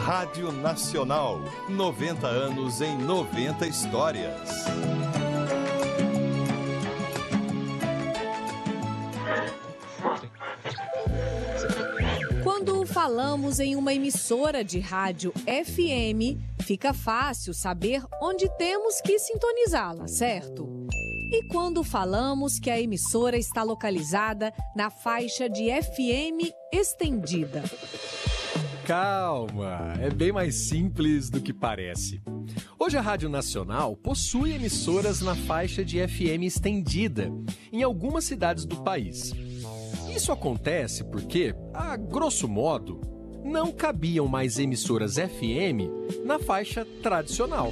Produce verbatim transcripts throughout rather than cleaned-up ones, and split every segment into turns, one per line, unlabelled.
Rádio Nacional, noventa anos em noventa histórias.
Quando falamos em uma emissora de rádio F M, fica fácil saber onde temos que sintonizá-la, certo? E quando falamos que a emissora está localizada na faixa de F M estendida?
Calma, é bem mais simples do que parece. Hoje a Rádio Nacional possui emissoras na faixa de F M estendida em algumas cidades do país. Isso acontece porque, a grosso modo, não cabiam mais emissoras F M na faixa tradicional.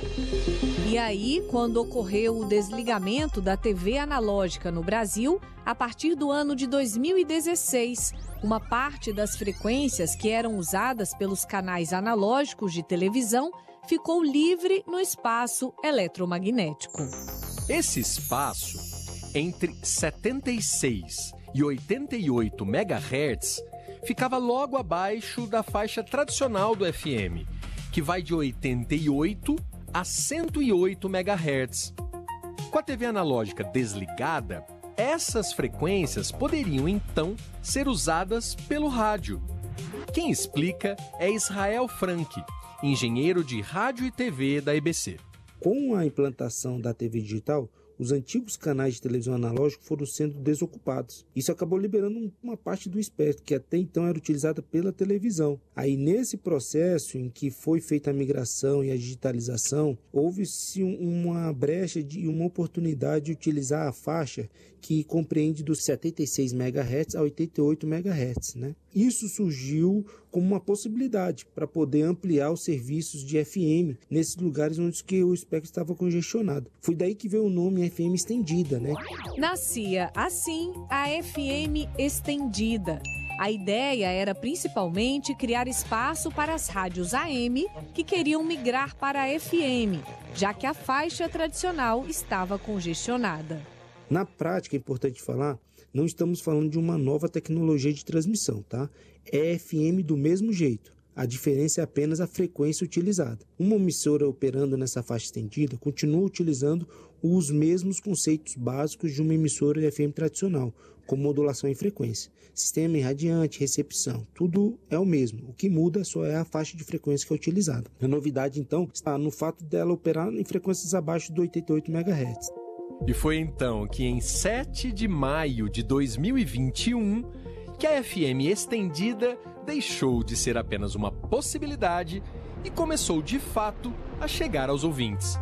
E aí, quando ocorreu o desligamento da T V analógica no Brasil, a partir do ano de dois mil e dezesseis, uma parte das frequências que eram usadas pelos canais analógicos de televisão ficou livre no espaço eletromagnético.
Esse espaço, entre setenta e seis e oitenta e oito megahertz, ficava logo abaixo da faixa tradicional do F M, que vai de oitenta e oito a cento e oito megahertz. Com a T V analógica desligada, essas frequências poderiam então ser usadas pelo rádio. Quem explica é Israel Frank, engenheiro de rádio e T V da E B C.
Com a implantação da T V digital, os antigos canais de televisão analógica foram sendo desocupados. Isso acabou liberando uma parte do espectro, que até então era utilizada pela televisão. Aí, nesse processo em que foi feita a migração e a digitalização, houve-se uma brecha e uma oportunidade de utilizar a faixa que compreende dos setenta e seis megahertz a oitenta e oito megahertz, né? Isso surgiu como uma possibilidade para poder ampliar os serviços de F M nesses lugares onde o espectro estava congestionado. Foi daí que veio o nome F M estendida, né?
Nascia assim a F M estendida. A ideia era principalmente criar espaço para as rádios A M que queriam migrar para a F M, já que a faixa tradicional estava congestionada.
Na prática, é importante falar, não estamos falando de uma nova tecnologia de transmissão, tá? É F M do mesmo jeito. A diferença é apenas a frequência utilizada. Uma emissora operando nessa faixa estendida continua utilizando os mesmos conceitos básicos de uma emissora de F M tradicional, como modulação em frequência, sistema irradiante, recepção, tudo é o mesmo. O que muda só é a faixa de frequência que é utilizada. A novidade, então, está no fato dela operar em frequências abaixo de oitenta e oito megahertz.
E foi então que em sete de maio de dois mil e vinte e um que a F M estendida deixou de ser apenas uma possibilidade e começou de fato a chegar aos ouvintes.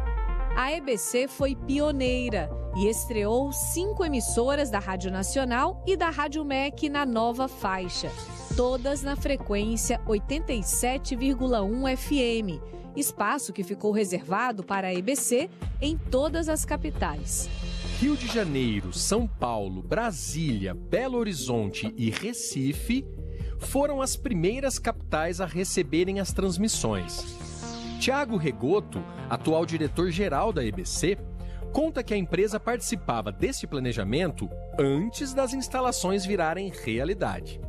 A E B C foi pioneira e estreou cinco emissoras da Rádio Nacional e da Rádio M E C na nova faixa, todas na frequência oitenta e sete vírgula um F M, espaço que ficou reservado para a E B C em todas as capitais.
Rio de Janeiro, São Paulo, Brasília, Belo Horizonte e Recife foram as primeiras capitais a receberem as transmissões. Tiago Regoto, atual diretor-geral da E B C, conta que a empresa participava desse planejamento antes das instalações virarem realidade.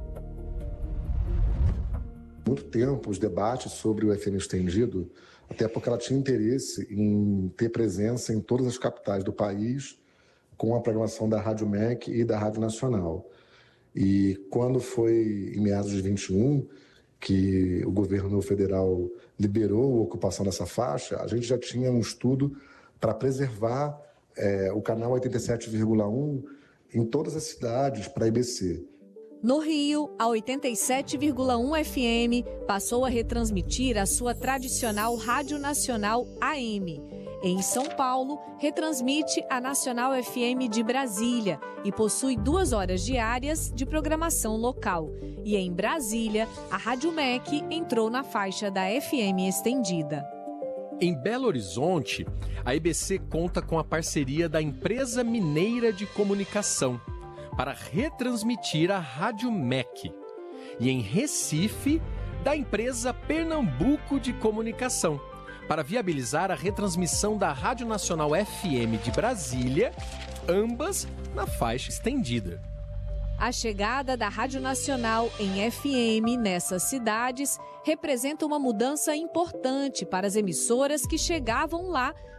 Há muito tempo os debates sobre o F M estendido, até porque ela tinha interesse em ter presença em todas as capitais do país, com a programação da Rádio M E C e da Rádio Nacional. E quando foi em meados de vinte e um que o governo federal liberou a ocupação dessa faixa, a gente já tinha um estudo para preservar é, o canal oitenta e sete vírgula um em todas as cidades para a E B C.
No Rio, a oitenta e sete vírgula um F M passou a retransmitir a sua tradicional Rádio Nacional A M. Em São Paulo, retransmite a Nacional F M de Brasília e possui duas horas diárias de programação local. E em Brasília, a Rádio M E C entrou na faixa da F M estendida.
Em Belo Horizonte, a E B C conta com a parceria da Empresa Mineira de Comunicação para retransmitir a Rádio M E C. E em Recife, da empresa Pernambuco de Comunicação, para viabilizar a retransmissão da Rádio Nacional F M de Brasília, ambas na faixa estendida.
A chegada da Rádio Nacional em F M nessas cidades representa uma mudança importante para as emissoras que chegavam lá